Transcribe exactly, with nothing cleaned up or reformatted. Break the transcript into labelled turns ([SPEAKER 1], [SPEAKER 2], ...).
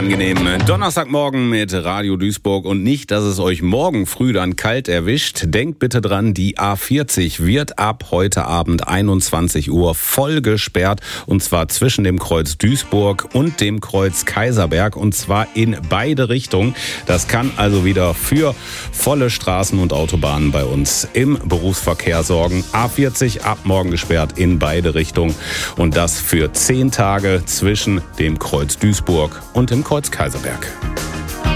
[SPEAKER 1] angenehmen Donnerstagmorgen mit Radio Duisburg und nicht, dass es euch morgen früh dann kalt erwischt. Denkt bitte dran, die A vierzig wird ab heute Abend einundzwanzig Uhr voll gesperrt und zwar zwischen dem Kreuz Duisburg und dem Kreuz Kaiserberg und zwar in beide Richtungen. Das kann also wieder für volle Straßen und Autobahnen bei uns im Berufsverkehr sorgen. A vierzig ab morgen gesperrt in beide Richtungen und das für zehn Tage zwischen dem Kreuz Duisburg und dem Kreuz Kaiserberg.